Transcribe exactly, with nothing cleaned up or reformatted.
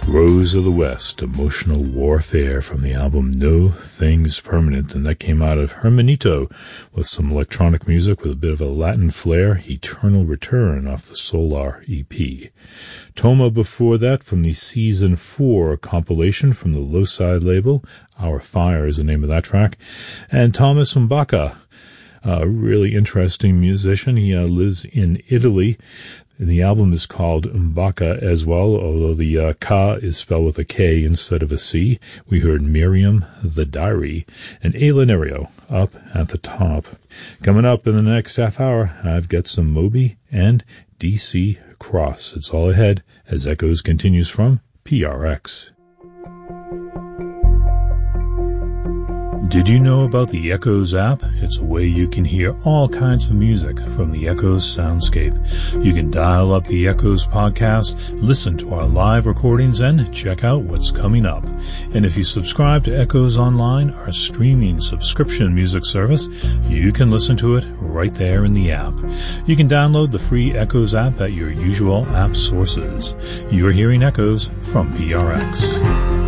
Rose of the West, Emotional Warfare from the album No Things Permanent, and that came out of Hermanito with some electronic music with a bit of a Latin flair, Eternal Return off the Solar E P. Toma before that from the Season four compilation from the Low Side label, Our Fire is the name of that track, and Thomas Mbaka, a really interesting musician. He uh, lives in Italy. The album is called Mbaka as well, although the uh, Ka is spelled with a K instead of a C. We heard Miriam, The Diary, and Alienario up at the top. Coming up in the next half hour, I've got some Moby and D C Cross. It's all ahead as Echoes continues from P R X. Did you know about the Echoes app? It's a way you can hear all kinds of music from the Echoes soundscape. You can dial up the Echoes podcast, listen to our live recordings, and check out what's coming up. And if you subscribe to Echoes Online, our streaming subscription music service, you can listen to it right there in the app. You can download the free Echoes app at your usual app sources. You're hearing Echoes from P R X.